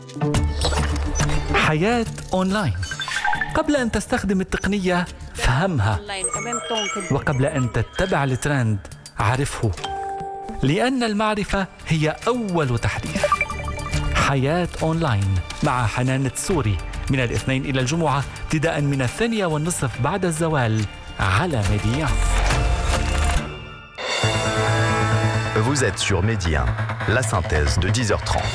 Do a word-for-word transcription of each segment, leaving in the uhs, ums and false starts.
حياة أونلاين. قبل أن تستخدم التقنية فهمها، وقبل أن تتبع الترند عرفه، لأن المعرفة هي أول تحديث. حياة أونلاين مع حنان التسوري من الاثنين إلى الجمعة ابتداء من الثانية والنصف بعد الزوال على ميديا. Vous êtes sur Medi un, la synthèse de dix heures trente.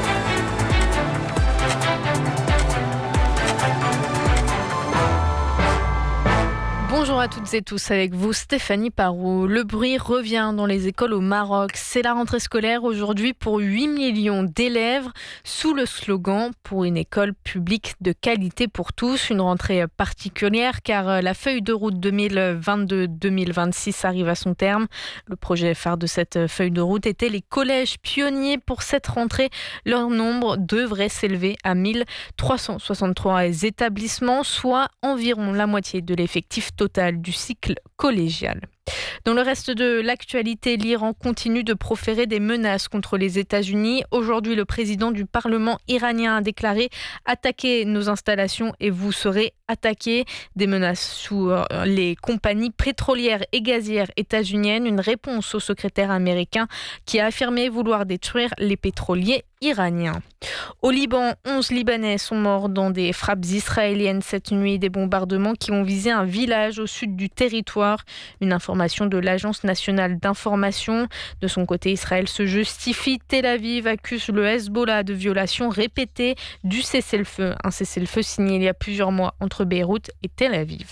Bonjour à toutes et tous, avec vous Stéphanie Parou. Le bruit revient dans les écoles au Maroc. C'est la rentrée scolaire aujourd'hui pour huit millions d'élèves sous le slogan « Pour une école publique de qualité pour tous ». Une rentrée particulière car la feuille de route deux mille vingt-deux deux mille vingt-six arrive à son terme. Le projet phare de cette feuille de route était les collèges pionniers. Pour cette rentrée, leur nombre devrait s'élever à mille trois cent soixante-trois établissements, soit environ la moitié de l'effectif total du cycle collégial. Dans le reste de l'actualité, l'Iran continue de proférer des menaces contre les États-Unis. Aujourd'hui, le président du Parlement iranien a déclaré « Attaquez nos installations et vous serez attaqués ». Des menaces sur les compagnies pétrolières et gazières états-uniennes. Une réponse au secrétaire américain qui a affirmé vouloir détruire les pétroliers iraniens. Au Liban, onze Libanais sont morts dans des frappes israéliennes cette nuit. Des bombardements qui ont visé un village au sud du territoire. Une information de l'Agence nationale d'information. De son côté, Israël se justifie. Tel Aviv accuse le Hezbollah de violations répétées du cessez-le-feu. Un cessez-le-feu signé il y a plusieurs mois entre Beyrouth et Tel Aviv.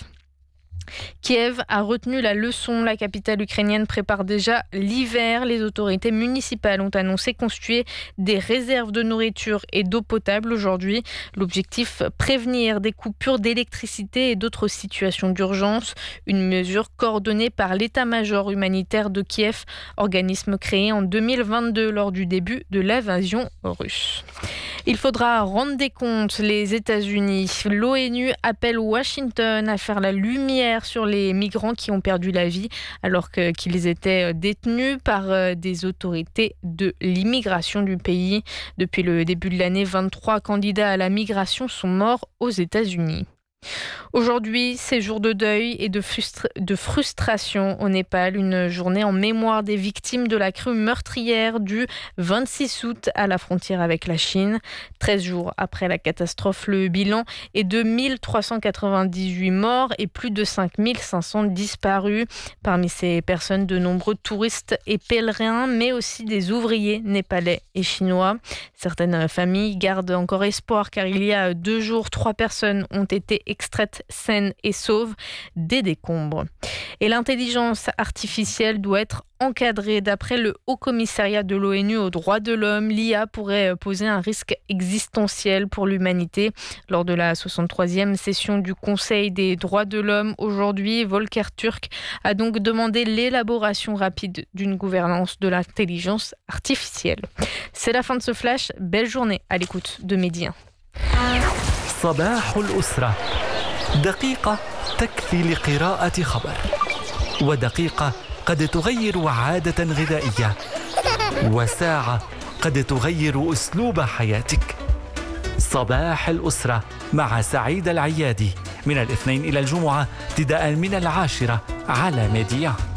Kiev a retenu la leçon. La capitale ukrainienne prépare déjà l'hiver. Les autorités municipales ont annoncé constituer des réserves de nourriture et d'eau potable aujourd'hui. L'objectif, prévenir des coupures d'électricité et d'autres situations d'urgence. Une mesure coordonnée par l'état-major humanitaire de Kiev, organisme créé en deux mille vingt-deux lors du début de l'invasion russe. Il faudra rendre des comptes. Les États-Unis, l'ONU appelle Washington à faire la lumière sur les migrants qui ont perdu la vie alors que, qu'ils étaient détenus par des autorités de l'immigration du pays. Depuis le début de l'année, vingt-trois candidats à la migration sont morts aux États-Unis. Aujourd'hui, c'est jour de deuil et de, frustra- de frustration au Népal, une journée en mémoire des victimes de la crue meurtrière du vingt-six août à la frontière avec la Chine. treize jours après la catastrophe, le bilan est de mille trois cent quatre-vingt-dix-huit morts et plus de cinq mille cinq cents disparus. Parmi ces personnes, de nombreux touristes et pèlerins, mais aussi des ouvriers népalais et chinois. Certaines familles gardent encore espoir car il y a deux jours, trois personnes ont été extraites saines et sauves des décombres. Et l'intelligence artificielle doit être encadrée. D'après le Haut Commissariat de l'ONU aux droits de l'homme, l'I A pourrait poser un risque existentiel pour l'humanité. Lors de la soixante-troisième session du Conseil des droits de l'homme, aujourd'hui, Volker Turk a donc demandé l'élaboration rapide d'une gouvernance de l'intelligence artificielle. C'est la fin de ce flash. Belle journée à l'écoute de Medi un. صباح الأسرة، دقيقة تكفي لقراءة خبر، ودقيقة قد تغير عادة غذائية، وساعة قد تغير أسلوب حياتك. صباح الأسرة مع سعيد العيادي من الاثنين إلى الجمعة ابتداء من العاشرة على ميديا.